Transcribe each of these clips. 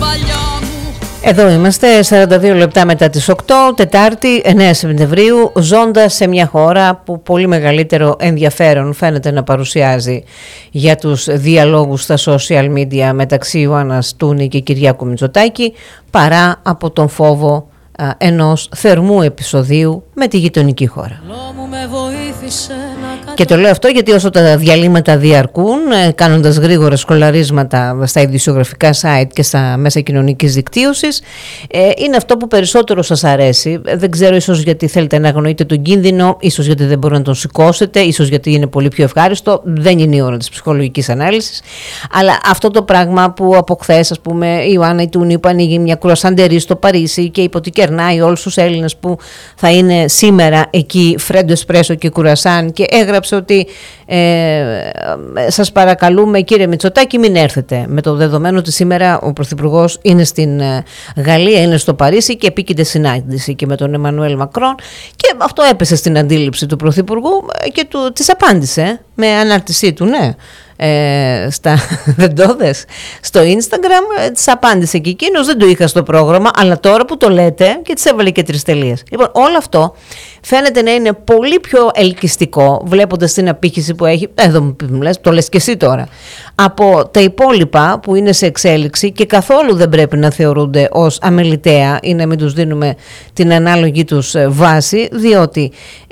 Εδώ είμαστε, 42 λεπτά μετά τις 8, Τετάρτη 9 Σεπτεμβρίου, ζώντας σε μια χώρα που πολύ μεγαλύτερο ενδιαφέρον φαίνεται να παρουσιάζει για τους διαλόγους στα social media μεταξύ Ιωάννας Τούνη και Κυριάκου Μητσοτάκη, παρά από τον φόβο ενός θερμού επεισοδίου με τη γειτονική χώρα. Και το λέω αυτό γιατί όσο τα διαλύματα διαρκούν, κάνοντας γρήγορα σκολαρίσματα στα ειδησιογραφικά site και στα μέσα κοινωνικής δικτύωσης, είναι αυτό που περισσότερο σας αρέσει. Δεν ξέρω, ίσως γιατί θέλετε να αγνοείτε τον κίνδυνο, ίσως γιατί δεν μπορείτε να τον σηκώσετε, ίσως γιατί είναι πολύ πιο ευχάριστο. Δεν είναι η ώρα της ψυχολογικής ανάλυσης. Αλλά αυτό το πράγμα που από χθες, ας πούμε, η Ιωάννα Τούνη που ανοίγει μια κρουασαντερί στο Παρίσι και είπε ότι κερνάει όλους τους Έλληνες που θα είναι σήμερα εκεί, φρέντο εσπρέσο και κουρασάν, και έγραψε ότι σας παρακαλούμε κύριε Μητσοτάκη μην έρθετε, με το δεδομένο ότι σήμερα ο Πρωθυπουργός είναι στην Γαλλία, είναι στο Παρίσι και επίκειται συνάντηση και με τον Εμμανουέλ Μακρόν, και αυτό έπεσε στην αντίληψη του Πρωθυπουργού και της απάντησε με ανάρτησή του, ναι. Δεν το δες στο Instagram, της απάντησε και εκείνος, δεν το είχα στο πρόγραμμα, αλλά τώρα που το λέτε, και της έβαλε και 3 τελείες. Λοιπόν, όλο αυτό φαίνεται να είναι πολύ πιο ελκυστικό, βλέποντας την απήχηση που έχει, εδώ το λες και εσύ τώρα, από τα υπόλοιπα που είναι σε εξέλιξη και καθόλου δεν πρέπει να θεωρούνται ως αμεληταία ή να μην τους δίνουμε την ανάλογη τους βάση, διότι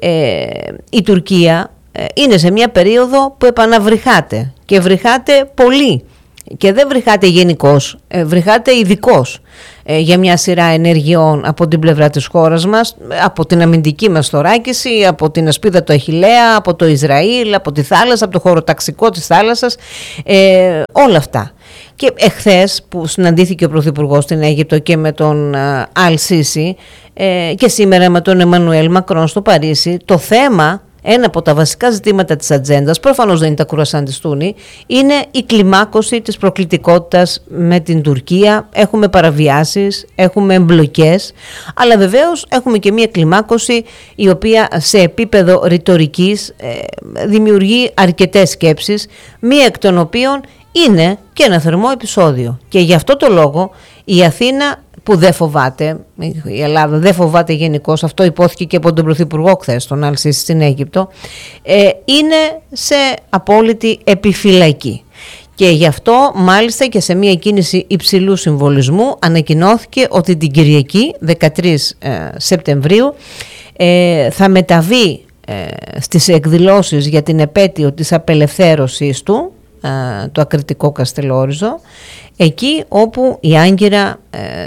η Τουρκία είναι σε μια περίοδο που επαναβρυχάται και βρυχάται πολύ, και δεν βρυχάται γενικώς, βρυχάται ειδικώς για μια σειρά ενεργειών από την πλευρά της χώρας μας, από την αμυντική μας θωράκιση, από την ασπίδα του Αχιλλέα, από το Ισραήλ, από τη θάλασσα, από το χωροταξικό της θάλασσας, όλα αυτά. Και εχθές που συναντήθηκε ο Πρωθυπουργός στην Αίγυπτο και με τον Αλ Σίσι, και σήμερα με τον Εμμανουέλ Μακρόν στο Παρίσι, το θέμα, ένα από τα βασικά ζητήματα της ατζέντας, προφανώς δεν είναι τα κουρασάν της Τούνη, είναι η κλιμάκωση της προκλητικότητας με την Τουρκία. Έχουμε παραβιάσεις, έχουμε εμπλοκές, αλλά βεβαίως έχουμε και μια κλιμάκωση η οποία σε επίπεδο ρητορικής δημιουργεί αρκετές σκέψεις, μία εκ των οποίων είναι και ένα θερμό επεισόδιο. Και γι' αυτό το λόγο η Αθήνα, που δεν φοβάται, η Ελλάδα δεν φοβάται γενικώς, αυτό υπόθηκε και από τον Πρωθυπουργό χθες, τον Αλ Σίσι στην Αίγυπτο, είναι σε απόλυτη επιφυλακή. Και γι' αυτό μάλιστα και σε μια κίνηση υψηλού συμβολισμού ανακοινώθηκε ότι την Κυριακή 13 Σεπτεμβρίου θα μεταβεί στις εκδηλώσεις για την επέτειο της απελευθέρωσης του, το ακριτικό Καστελόριζο, εκεί όπου η Άγκυρα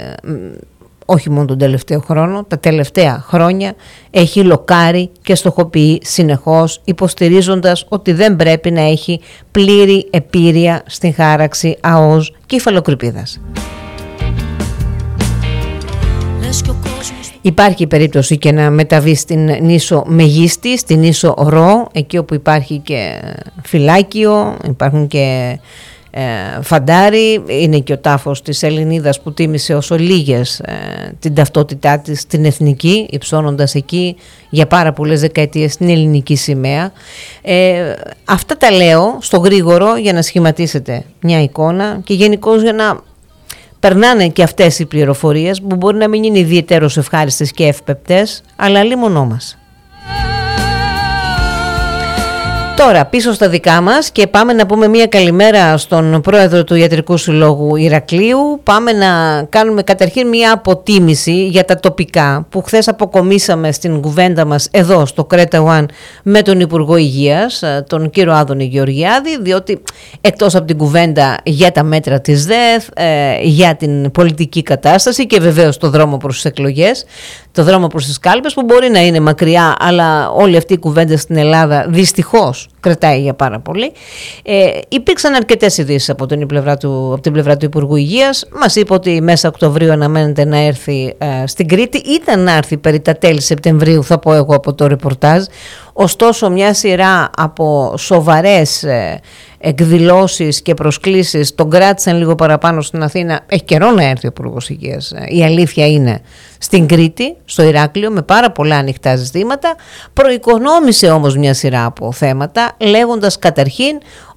όχι μόνο τον τελευταίο χρόνο, τα τελευταία χρόνια έχει λοκάρει και στοχοποιεί συνεχώς, υποστηρίζοντας ότι δεν πρέπει να έχει πλήρη επίρρεια στην χάραξη ΑΟΣ και υφαλοκρηπίδας. Υπάρχει περίπτωση και να μεταβεί στην νήσο Μεγίστη, στην νήσο Ρο, εκεί όπου υπάρχει και φυλάκιο, υπάρχουν και φαντάρι, είναι και ο τάφος της Ελληνίδας που τίμησε ως ολίγες την ταυτότητά της, την εθνική, υψώνοντας εκεί για πάρα πολλές δεκαετίες την ελληνική σημαία. Αυτά τα λέω στο γρήγορο για να σχηματίσετε μια εικόνα και γενικώς για να περνάνε και αυτές οι πληροφορίες που μπορεί να μην είναι ιδιαιτέρως ευχάριστες και εύπεπτες, αλλά λίμωνό μας. Τώρα πίσω στα δικά μας και πάμε να πούμε μια καλημέρα στον πρόεδρο του Ιατρικού Συλλόγου Ηρακλείου. Πάμε να κάνουμε καταρχήν μια αποτίμηση για τα τοπικά που χθες αποκομίσαμε στην κουβέντα μας εδώ στο Κρέτα One με τον Υπουργό Υγείας, τον κύριο Άδωνη Γεωργιάδη, διότι εκτός από την κουβέντα για τα μέτρα της ΔΕΘ, για την πολιτική κατάσταση και βεβαίως το δρόμο προς τις εκλογές, το δρόμο προς τις κάλπες που μπορεί να είναι μακριά, αλλά όλη αυτή η κουβέντα στην Ελλάδα δυστυχώς κρατάει για πάρα πολύ. Υπήρξαν αρκετές ειδήσεις από την πλευρά του Υπουργού Υγείας. Μας είπε ότι μέσα Οκτωβρίου αναμένεται να έρθει στην Κρήτη. Ήταν να έρθει περί τα τέλη Σεπτεμβρίου, θα πω εγώ από το ρεπορτάζ. Ωστόσο μια σειρά από σοβαρές εκδηλώσεις και προσκλήσεις τον κράτησαν λίγο παραπάνω στην Αθήνα. Έχει καιρό να έρθει ο Υπουργός Υγείας. Η αλήθεια είναι στην Κρήτη, στο Ηράκλειο, με πάρα πολλά ανοιχτά ζητήματα. Προοικονόμησε όμως μια σειρά από θέματα, λέγοντας καταρχήν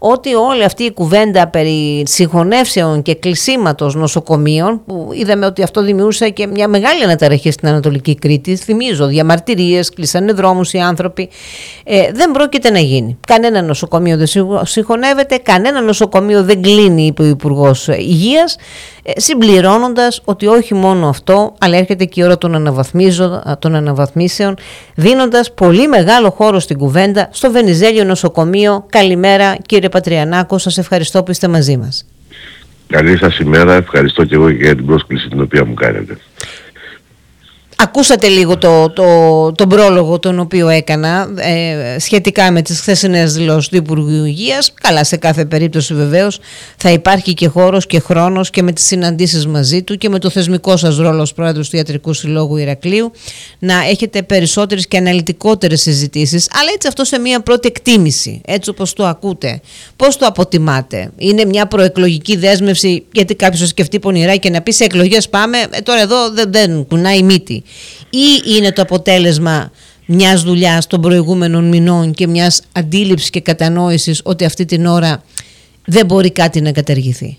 ότι όλη αυτή η κουβέντα περί συγχωνεύσεων και κλεισίματος νοσοκομείων, που είδαμε ότι αυτό δημιούργησε και μια μεγάλη αναταραχή στην Ανατολική Κρήτη, θυμίζω, διαμαρτυρίες, κλείσανε δρόμους οι άνθρωποι, δεν πρόκειται να γίνει. Κανένα νοσοκομείο δεν συγχωνεύεται, κανένα νοσοκομείο δεν κλείνει, είπε ο Υπουργός Υγείας, συμπληρώνοντας ότι όχι μόνο αυτό, αλλά έρχεται και η ώρα των αναβαθμίσεων, δίνοντας πολύ μεγάλο χώρο στην κουβέντα στο Βενιζέλιο νοσοκομείο. Καλημέρα κύριε Πατριανάκο, σας ευχαριστώ που είστε μαζί μας. Καλή σας ημέρα, ευχαριστώ και εγώ για την πρόσκληση την οποία μου κάνετε. Ακούσατε λίγο τον πρόλογο τον οποίο έκανα σχετικά με τις χθεσινές δηλώσεις του Υπουργού Υγείας. Καλά, σε κάθε περίπτωση βεβαίως θα υπάρχει και χώρος και χρόνος και με τις συναντήσεις μαζί του και με το θεσμικό σας ρόλο ως πρόεδρος του Ιατρικού Συλλόγου Ηρακλείου να έχετε περισσότερες και αναλυτικότερες συζητήσεις, αλλά έτσι αυτό σε μια πρώτη εκτίμηση, έτσι όπως το ακούτε. Πώς το αποτιμάτε? Είναι μια προεκλογική δέσμευση, γιατί κάποιος θα σκεφτεί πονηρά και να πει σε εκλογές πάμε, τώρα εδώ δεν κουνάει μύτη? Ή είναι το αποτέλεσμα μιας δουλειάς των προηγούμενων μηνών και μιας αντίληψης και κατανόησης ότι αυτή την ώρα δεν μπορεί κάτι να καταργηθεί?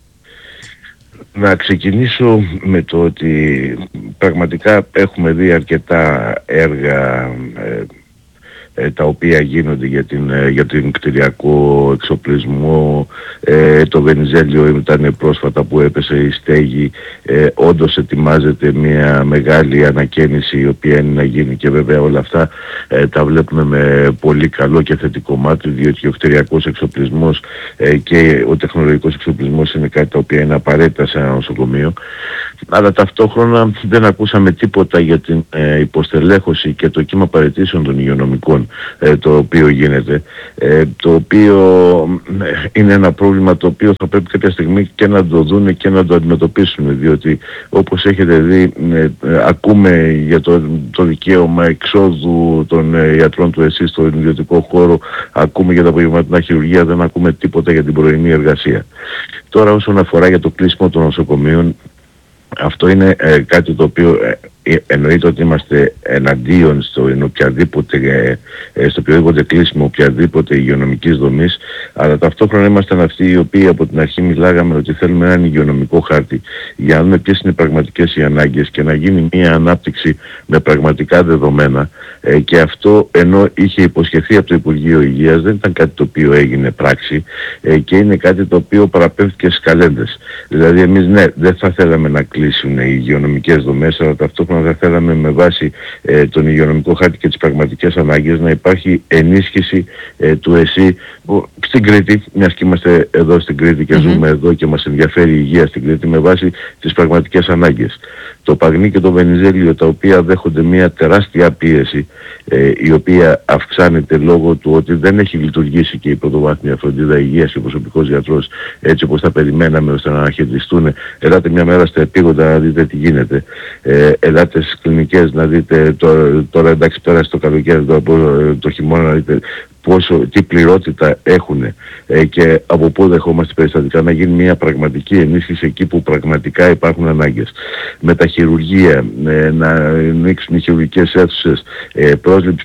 Να ξεκινήσω με το ότι πραγματικά έχουμε δει αρκετά έργα τα οποία γίνονται για την κτηριακό εξοπλισμό. Το Βενιζέλιο ήταν πρόσφατα που έπεσε η στέγη. Όντως ετοιμάζεται μια μεγάλη ανακαίνιση η οποία είναι να γίνει, και βέβαια όλα αυτά τα βλέπουμε με πολύ καλό και θετικό μάτι, διότι ο κτηριακός εξοπλισμός και ο τεχνολογικός εξοπλισμός είναι κάτι τα οποία είναι απαραίτητα σε ένα νοσοκομείο. Αλλά ταυτόχρονα δεν ακούσαμε τίποτα για την υποστελέχωση και το κύμα παραιτήσεων των υγειονομικών, το οποίο γίνεται, το οποίο είναι ένα πρόβλημα το οποίο θα πρέπει κάποια στιγμή και να το δουν και να το αντιμετωπίσουν, διότι όπως έχετε δει ακούμε για το δικαίωμα εξόδου των ιατρών του ΕΣΥ στον ιδιωτικό χώρο, ακούμε για τα απογευματινά χειρουργία, δεν ακούμε τίποτα για την πρωινή εργασία. Τώρα όσον αφορά για το κλείσιμο των νοσοκομείων, αυτό είναι κάτι το οποίο εννοείται ότι είμαστε εναντίον στο οποιοδήποτε κλείσιμο οποιαδήποτε υγειονομικής δομής, αλλά ταυτόχρονα είμαστε αυτοί οι οποίοι από την αρχή μιλάγαμε ότι θέλουμε έναν υγειονομικό χάρτη για να δούμε ποιες είναι οι πραγματικές οι ανάγκες και να γίνει μια ανάπτυξη με πραγματικά δεδομένα, και αυτό ενώ είχε υποσχεθεί από το Υπουργείο Υγείας δεν ήταν κάτι το οποίο έγινε πράξη, και είναι κάτι το οποίο παραπέμφθηκε στις καλένδες. Δηλαδή εμείς δεν θα θέλαμε να κλείσουν οι υγειονομικές δομές, αλλά ταυτόχρονα θα θέλαμε με βάση τον υγειονομικό χάρτη και τις πραγματικές ανάγκες να υπάρχει ενίσχυση του ΕΣΥ στην Κρήτη, μιας και είμαστε εδώ στην Κρήτη και ζούμε εδώ και μας ενδιαφέρει η υγεία στην Κρήτη, με βάση τις πραγματικές ανάγκες. Το Παγνί και το Βενιζέλιο, τα οποία δέχονται μια τεράστια πίεση, η οποία αυξάνεται λόγω του ότι δεν έχει λειτουργήσει και η πρωτοβάθμια φροντίδα υγείας και ο προσωπικός γιατρός έτσι όπως τα περιμέναμε, ώστε να αναχαιριστούν. Ελάτε μια μέρα στα επίγοντα να δείτε τι γίνεται. Ελάτε στις κλινικές να δείτε τώρα εντάξει πέρασε το καλοκαίρι, το χειμώνα να δείτε τι πληρότητα έχουν και από πού δεχόμαστε περιστατικά, να γίνει μια πραγματική ενίσχυση εκεί που πραγματικά υπάρχουν ανάγκες. Με τα χειρουργεία, να ανοίξουν οι χειρουργικές αίθουσες, πρόσληψη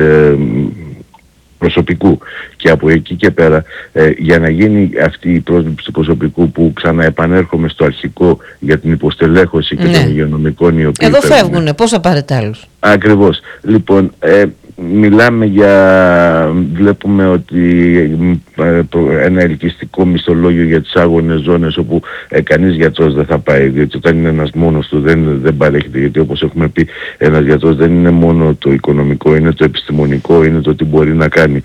προσωπικού, και από εκεί και πέρα για να γίνει αυτή η πρόσληψη του προσωπικού, που ξαναεπανέρχομαι στο αρχικό για την υποστελέχωση και των υγειονομικών, οι οποίοι εδώ φεύγουνε, πώς θα πάρετε άλλους? Ακριβώς. Λοιπόν, μιλάμε βλέπουμε ότι ένα ελκυστικό μισθολόγιο για τις άγονες ζώνες, όπου κανείς γιατρός δεν θα πάει, διότι όταν είναι ένας μόνος του δεν παρέχεται, γιατί όπως έχουμε πει ένας γιατρός δεν είναι μόνο το οικονομικό, είναι το επιστημονικό, είναι το τι μπορεί να κάνει.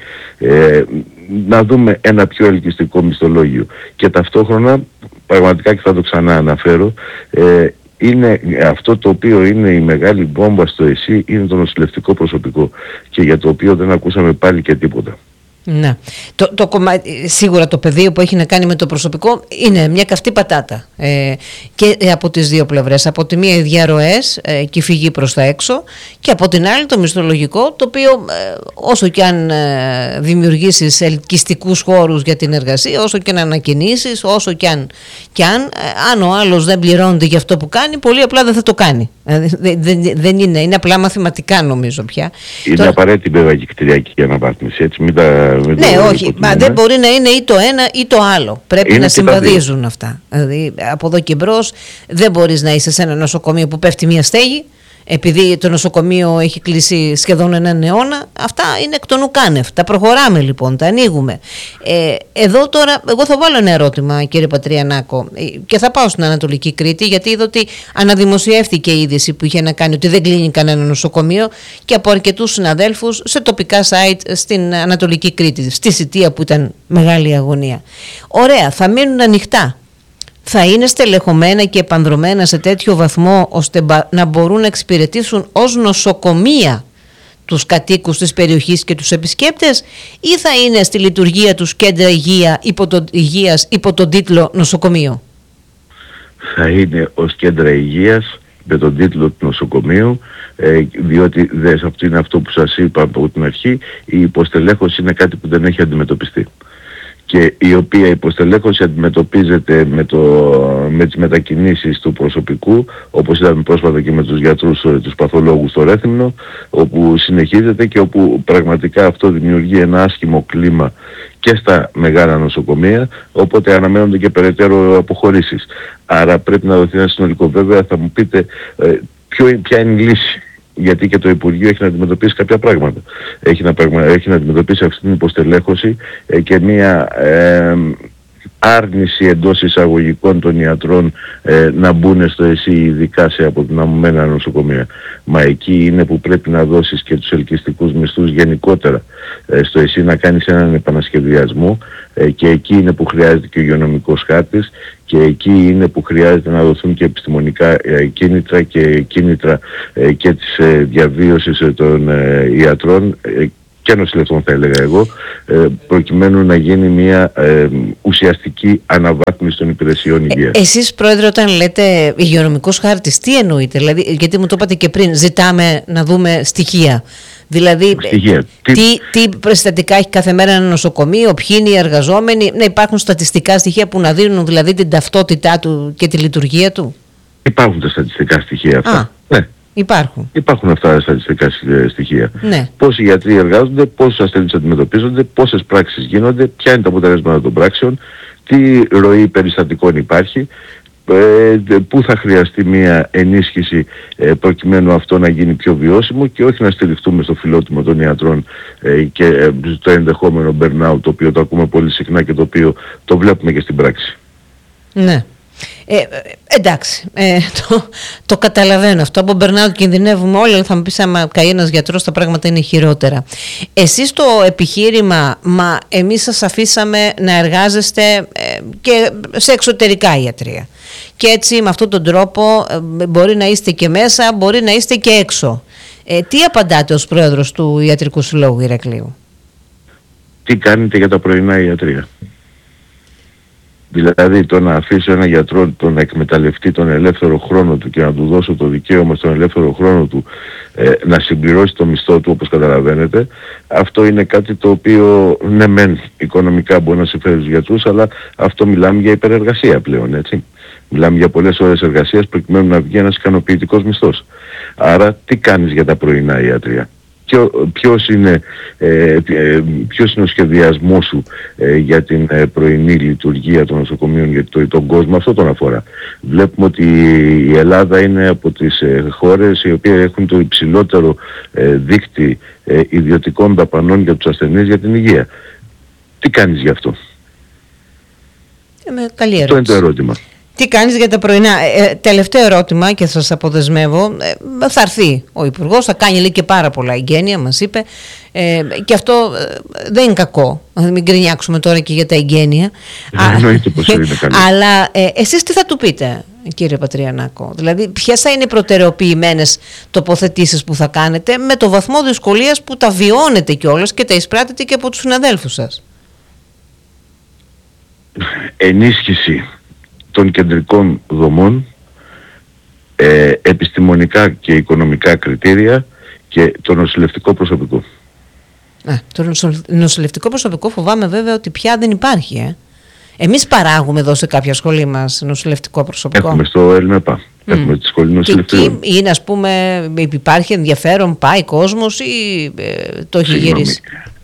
Να δούμε ένα πιο ελκυστικό μισθολόγιο, και ταυτόχρονα πραγματικά, και θα το ξανά αναφέρω, είναι αυτό το οποίο είναι η μεγάλη μπόμπα στο ΕΣΥ, είναι το νοσηλευτικό προσωπικό, και για το οποίο δεν ακούσαμε πάλι και τίποτα. Ναι. Σίγουρα το πεδίο που έχει να κάνει με το προσωπικό είναι μια καυτή πατάτα και από τις δύο πλευρές. Από τη μία οι διαρροές και η φυγή προς τα έξω, και από την άλλη το μισθολογικό, το οποίο όσο και αν δημιουργήσεις ελκυστικούς χώρους για την εργασία, όσο και αν ανακοινήσεις, όσο και αν ο άλλος δεν πληρώνεται για αυτό που κάνει, πολύ απλά δεν θα το κάνει. Είναι απλά μαθηματικά, νομίζω πια. Είναι απαραίτητη βέβαια και κτηριακή αναβάθμιση, έτσι μην τα Ναι, όχι, μα δεν μπορεί να είναι ή το ένα ή το άλλο. Πρέπει είναι να συμβαδίζουν αυτά. Δηλαδή από εδώ και μπρος δεν μπορείς να είσαι σε ένα νοσοκομείο που πέφτει μια στέγη, επειδή το νοσοκομείο έχει κλείσει σχεδόν έναν αιώνα. Αυτά είναι εκ των ουκάνευ. Τα προχωράμε λοιπόν, τα ανοίγουμε. Εδώ τώρα, εγώ θα βάλω ένα ερώτημα, κύριε Πατριανάκο, και θα πάω στην Ανατολική Κρήτη, γιατί είδα ότι αναδημοσιεύτηκε η είδηση που είχε να κάνει ότι δεν κλείνει κανένα νοσοκομείο, και από αρκετούς συναδέλφους σε τοπικά site στην Ανατολική Κρήτη, στη Σιτία που ήταν μεγάλη αγωνία. Ωραία, θα μείνουν ανοιχτά. Θα είναι στελεχωμένα και επανδρωμένα σε τέτοιο βαθμό ώστε να μπορούν να εξυπηρετήσουν ως νοσοκομεία τους κατοίκους της περιοχής και τους επισκέπτες, ή θα είναι στη λειτουργία τους κέντρα υγείας υπό τον τίτλο νοσοκομείο? Θα είναι ως κέντρα υγείας με τον τίτλο του νοσοκομείου, διότι αυτό είναι αυτό που σας είπα από την αρχή, η υποστελέχωση είναι κάτι που δεν έχει αντιμετωπιστεί, και η οποία υποστελέχωση αντιμετωπίζεται με τις μετακινήσεις του προσωπικού, όπως είδαμε πρόσφατα και με τους γιατρούς, τους παθολόγους στο Ρέθυμνο, όπου συνεχίζεται και όπου πραγματικά αυτό δημιουργεί ένα άσχημο κλίμα και στα μεγάλα νοσοκομεία, οπότε αναμένονται και περαιτέρω αποχωρήσεις. Άρα πρέπει να δοθεί ένα συνολικό. Βέβαια θα μου πείτε ποια είναι η λύση. Γιατί και το Υπουργείο έχει να αντιμετωπίσει κάποια πράγματα. Έχει να αντιμετωπίσει αυτή την υποστελέχωση και μια άρνηση εντός εισαγωγικών των ιατρών να μπουν στο ΕΣΥ, ειδικά σε αποδυναμωμένα νοσοκομεία. Μα εκεί είναι που πρέπει να δώσεις και τους ελκυστικούς μισθούς γενικότερα στο ΕΣΥ, να κάνεις έναν επανασχεδιασμό, και εκεί είναι που χρειάζεται και ο υγειονομικός χάρτης, και εκεί είναι που χρειάζεται να δοθούν και επιστημονικά κίνητρα και κίνητρα και της διαβίωσης των ιατρών και νοσηλευτών, θα έλεγα εγώ, προκειμένου να γίνει μια ουσιαστική αναβάθμιση των υπηρεσιών υγείας. Εσείς, Πρόεδρε, όταν λέτε υγειονομικός χάρτης, τι εννοείτε? Δηλαδή, γιατί μου το είπατε και πριν, ζητάμε να δούμε στοιχεία. Δηλαδή, τι περιστατικά έχει κάθε μέρα ένα νοσοκομείο, ποιοι είναι οι εργαζόμενοι, να υπάρχουν στατιστικά στοιχεία που να δίνουν δηλαδή την ταυτότητά του και τη λειτουργία του? Υπάρχουν τα στατιστικά στοιχεία αυτά. Ναι. Υπάρχουν αυτά τα στατιστικά στοιχεία. Ναι. Πόσοι γιατροί εργάζονται, πόσους ασθενείς αντιμετωπίζονται, πόσες πράξεις γίνονται, ποια είναι τα αποτελέσματα των πράξεων, τι ροή περιστατικών υπάρχει, πού θα χρειαστεί μια ενίσχυση προκειμένου αυτό να γίνει πιο βιώσιμο, και όχι να στηριχτούμε στο φιλότιμο των ιατρών και το ενδεχόμενο burnout, το οποίο το ακούμε πολύ συχνά και το οποίο το βλέπουμε και στην πράξη. Ναι. Εντάξει, το καταλαβαίνω αυτό. Από burnout κινδυνεύουμε όλοι, αλλά θα μου πεις, άμα καεί ένας γιατρός τα πράγματα είναι χειρότερα. Εσείς το επιχείρημα, μα εμείς σας αφήσαμε να εργάζεστε και σε εξωτερικά ιατρία, και έτσι με αυτόν τον τρόπο μπορεί να είστε και μέσα, μπορεί να είστε και έξω. Τι απαντάτε ως πρόεδρος του Ιατρικού Συλλόγου Ηρακλείου? Τι κάνετε για τα πρωινά ιατρία? Δηλαδή το να αφήσω ένα γιατρό να εκμεταλλευτεί τον ελεύθερο χρόνο του και να του δώσω το δικαίωμα στον ελεύθερο χρόνο του να συμπληρώσει το μισθό του, όπως καταλαβαίνετε, αυτό είναι κάτι το οποίο ναι μεν οικονομικά μπορεί να συμφέρει τους γιατρούς, αλλά αυτό μιλάμε για υπερεργασία πλέον, έτσι. Μιλάμε για πολλές ώρες εργασίας προκειμένου να βγει ένας ικανοποιητικός μισθός. Άρα τι κάνεις για τα πρωινά ιατρία? Ποιος είναι ο σχεδιασμός σου για την πρωινή λειτουργία των νοσοκομείων, γιατί τον κόσμο αυτό τον αφορά? Βλέπουμε ότι η Ελλάδα είναι από τις χώρες οι οποίες έχουν το υψηλότερο δίκτυ ιδιωτικών δαπανών για τους ασθενείς για την υγεία. Τι κάνεις γι' αυτό? Καλή ερώτηση. Αυτό είναι το ερώτημα. Τι κάνεις για τα πρωινά? Τελευταίο ερώτημα, και σας αποδεσμεύω. Θα έρθει ο Υπουργός, θα κάνει λέει και πάρα πολλά εγγένεια, μας είπε, και αυτό δεν είναι κακό. Μην γκρινιάξουμε τώρα και για τα εγγένεια. Εννοείται πως είναι καλό. Αλλά εσείς τι θα του πείτε, κύριε Πατριανάκο? Δηλαδή, ποιες θα είναι οι προτεραιοποιημένες τοποθετήσεις που θα κάνετε, με το βαθμό δυσκολίας που τα βιώνετε κιόλας και τα εισπράτετε και από τους συναδέλφους σας? Ενίσχυση των κεντρικών δομών, επιστημονικά και οικονομικά κριτήρια, και το νοσηλευτικό προσωπικό. Το νοσηλευτικό προσωπικό φοβάμαι βέβαια ότι πια δεν υπάρχει. Εμείς παράγουμε εδώ σε κάποια σχολή μας νοσηλευτικό προσωπικό. Έχουμε στο ΕΛΜΕΠΑ. Έχουμε τη σχολή νοσηλευτικών. Και είναι, ας πούμε, υπάρχει ενδιαφέρον, πάει κόσμος ή το έχει γυρίσει?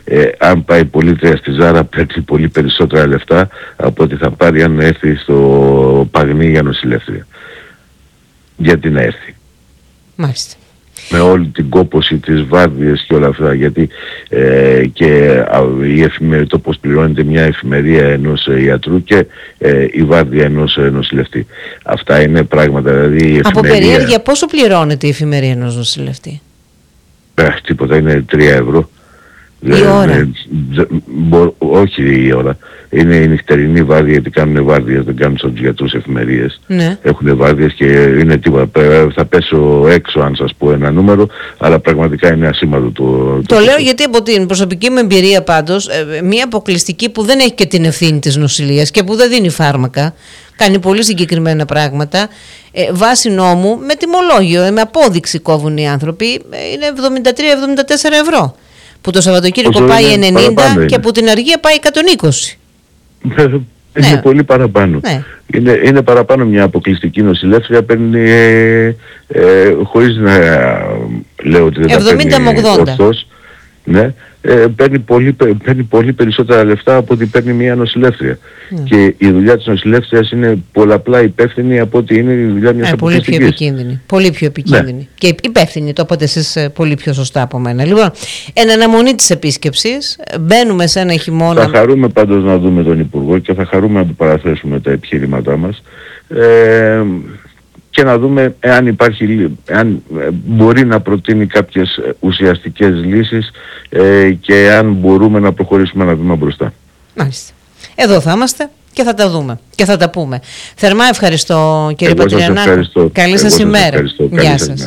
αν πάει πολίτρια στη Ζάρα παίρνει πολύ περισσότερα λεφτά από ό,τι θα πάρει αν έρθει στο Παγνί για νοσηλεύτρια. Γιατί να έρθει. Μάλιστα. Με όλη την κόπωση, τις βάρδιες και όλα αυτά, γιατί και το πώς πληρώνεται μια εφημερία ενός ιατρού και η βάρδια ενός νοσηλευτή. Αυτά είναι πράγματα, δηλαδή η εφημερία... Από περιέργεια πόσο πληρώνεται η εφημερία ενός νοσηλευτή? Τίποτα, είναι 3 ευρώ. Η ώρα? Όχι η ώρα. Είναι η νυχτερινή βάρδια, γιατί κάνουν βάρδιες, δεν κάνουν στους γιατρούς εφημερίες. Ναι. Έχουν βάρδιες και είναι τίποτα. Θα πέσω έξω αν σας πω ένα νούμερο, αλλά πραγματικά είναι ασήμαντο το λέω γιατί από την προσωπική μου εμπειρία πάντως, μια αποκλειστική που δεν έχει και την ευθύνη της νοσηλείας και που δεν δίνει φάρμακα, κάνει πολύ συγκεκριμένα πράγματα, βάσει νόμου, με τιμολόγιο, με απόδειξη κόβουν οι άνθρωποι, είναι 73-74 ευρώ. Που το Σαββατοκύριακο πάει 90 και που την αργία πάει 120. Είναι πολύ παραπάνω. Ναι. Είναι παραπάνω. Μια αποκλειστική νοσηλεύτρια παίρνει, χωρίς να λέω ότι δεν τα παίρνει ορθώς, ναι, παίρνει πολύ περισσότερα λεφτά από ό,τι παίρνει μια νοσηλεύτρια. Και η δουλειά της νοσηλεύτριας είναι πολλαπλά υπεύθυνη από ό,τι είναι η δουλειά μιας αποκλειστικής. Πολύ πιο επικίνδυνη. Ναι. Και υπεύθυνη, το είπατε εσείς πολύ πιο σωστά από μένα. Λοιπόν, εν αναμονή της επίσκεψης, μπαίνουμε σε ένα χειμώνα. Θα χαρούμε πάντως να δούμε τον Υπουργό και θα χαρούμε να του παραθέσουμε τα επιχειρήματά μας. Και να δούμε εάν μπορεί να προτείνει κάποιες ουσιαστικές λύσεις και αν μπορούμε να προχωρήσουμε ένα βήμα μπροστά. Μάλιστα. Εδώ θα είμαστε και θα τα δούμε και θα τα πούμε. Θερμά ευχαριστώ κύριε Πατριανάκο. Καλή σας ημέρα. Γεια σας.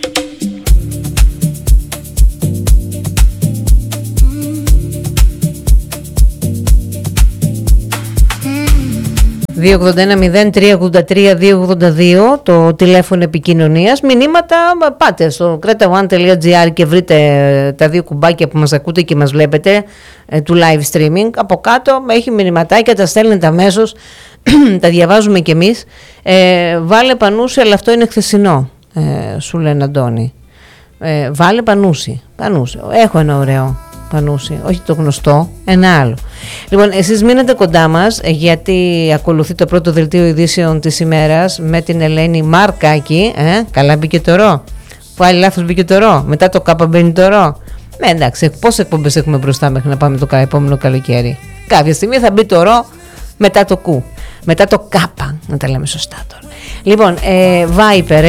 281-0383-282 το τηλέφωνο επικοινωνίας. Μηνύματα πάτε στο cretaone.gr και βρείτε τα δύο κουμπάκια που μας ακούτε και μας βλέπετε του live streaming. Από κάτω έχει μηνυματάκια, τα στέλνετε αμέσως, τα διαβάζουμε κι εμείς. Βάλε Πανούση, αλλά αυτό είναι χθεσινό, σου λένε Αντώνη. Βάλε Πανούση. Έχω ένα ωραίο Πανούση, όχι το γνωστό, ένα άλλο. Λοιπόν, εσείς μείνετε κοντά μας, γιατί ακολουθεί το πρώτο δελτίο ειδήσεων της ημέρας με την Ελένη Μαρκάκη. Καλά μπήκε το ρο. Πάλι λάθος μπήκε το ρο. Μετά το κάπα μπαίνει το ρο. Εντάξει, πόσες εκπομπές έχουμε μπροστά μέχρι να πάμε το επόμενο καλοκαίρι? Κάποια στιγμή θα μπει το ρο μετά το κου. Μετά το κάπα, να τα λέμε σωστά τώρα. Λοιπόν, Viper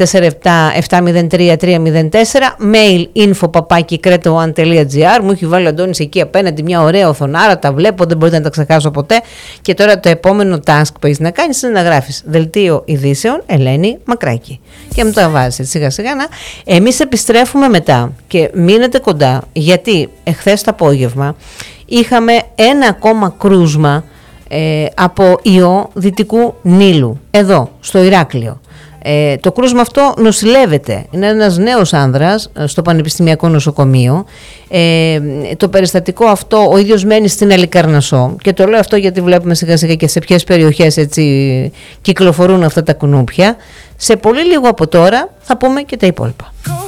6947-703-304, mail info@cretaone.gr. Μου έχει βάλει ο Αντώνης εκεί απέναντι μια ωραία οθονάρα, τα βλέπω, δεν μπορείτε να τα ξεχάσω ποτέ. Και τώρα το επόμενο task που έχεις να κάνεις είναι να γράφεις δελτίο ειδήσεων Ελένη Μακράκη. Και μου το βάζεις σιγά σιγά να. Εμείς επιστρέφουμε μετά και μείνετε κοντά, γιατί εχθές το απόγευμα είχαμε ένα ακόμα κρούσμα από ιό Δυτικού Νείλου, εδώ στο Ηράκλειο. Το κρούσμα αυτό νοσηλεύεται. Είναι ένας νέος άνδρας στο Πανεπιστημιακό Νοσοκομείο. Το περιστατικό αυτό, ο ίδιος μένει στην Αλικαρνασσό, και το λέω αυτό γιατί βλέπουμε σιγά σιγά και σε ποιες περιοχές έτσι κυκλοφορούν αυτά τα κουνούπια. Σε πολύ λίγο από τώρα θα πούμε και τα υπόλοιπα.